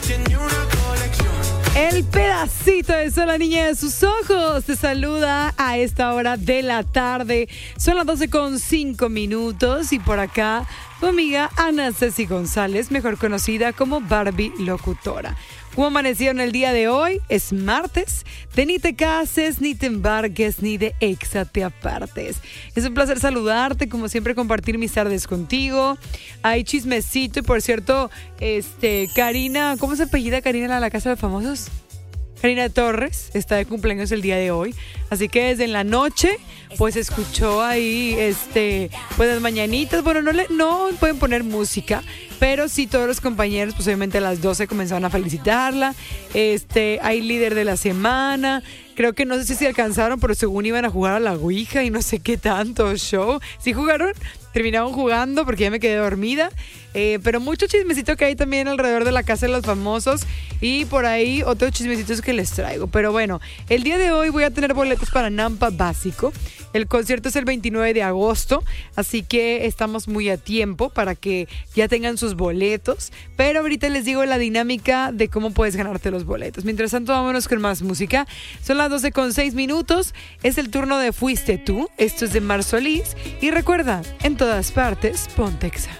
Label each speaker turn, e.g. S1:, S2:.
S1: El pedacito de Sol, la niña de sus ojos, te saluda a esta hora de la tarde. Son las 12:05 y por acá tu amiga Ana Ceci González, mejor conocida como Barbie Locutora. ¿Cómo amanecieron el día de hoy? Es martes, de ni te cases, ni te embarques, ni de exa te apartes. Es un placer saludarte, como siempre compartir mis tardes contigo. Hay chismecito y por cierto, Karina, ¿cómo se apellida Karina en la Casa de los Famosos? Karina Torres está de cumpleaños el día de hoy, así que desde en la noche pues escuchó ahí pues las mañanitas. Bueno, no pueden poner música, pero sí todos los compañeros pues obviamente a las 12 comenzaron a felicitarla. Hay líder de la semana. Creo que no sé si se alcanzaron, pero según iban a jugar a la Ouija y no sé qué tanto show. ¿Sí jugaron? Terminaron jugando porque ya me quedé dormida. Pero mucho chismecito que hay también alrededor de la Casa de los Famosos. Y por ahí otros chismecitos que les traigo. Pero bueno, el día de hoy voy a tener boletos para Nampa Básico. El concierto es el 29 de agosto. Así que estamos muy a tiempo para que ya tengan sus boletos. Pero ahorita les digo la dinámica de cómo puedes ganarte los boletos. Mientras tanto, vámonos con más música. Son las 12:06. Es el turno de Fuiste Tú. Esto es de Mar Solís. Y recuerda, en todas partes, ponte Exa.